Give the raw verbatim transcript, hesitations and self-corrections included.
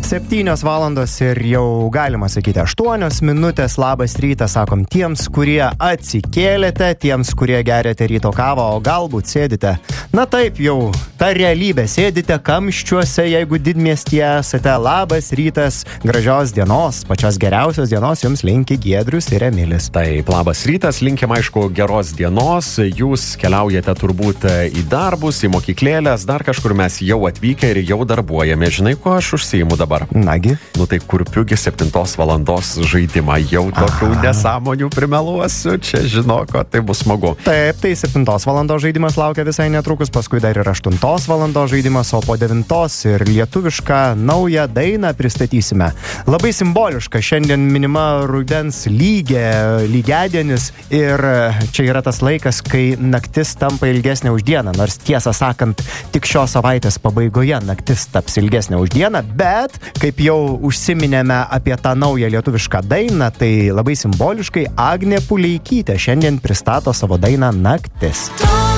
Septynios valandos ir jau galima sakyti aštuonios minutės. Labas rytas, sakom tiems, kurie atsikėlėte, tiems, kurie geriate ryto kavą, o galbūt sėdite. Na taip jau, ta realybė, sėdite kamščiuose, jeigu didmiestyje esate. Labas rytas, gražios dienos, pačios geriausios dienos jums linki Giedrius ir Emilis. Taip, labas rytas, linkim aišku geros dienos. Jūs keliaujate turbūt į darbus, į mokyklėlės, dar kažkur mes jau atvykę ir jau darbuojame. Žinai, ko aš užsiimu dabar? Nagi? Nu tai kurpiugi septintos valandos žaidimą. Jau tokių Aha. nesąmonių primeluosiu, čia žinoko, tai bus smagu. Taip, tai septintos valandos žaidimas laukia visai netrukus, paskui dar ir aštuntos valandos žaidimas, o po devintos ir lietuvišką naują dainą pristatysime. Labai simboliška, šiandien minima rudens lygė, lygiadienis ir čia yra tas laikas, kai naktis tampa ilgesnė už dieną, nors tiesą sakant, tik šios savaitės pabaigoje naktis taps ilgesnė už dieną, bet kaip jau užsiminėme apie tą naują lietuvišką dainą, tai labai simboliškai Agnė Puleikytė šiandien pristato savo dainą Naktis.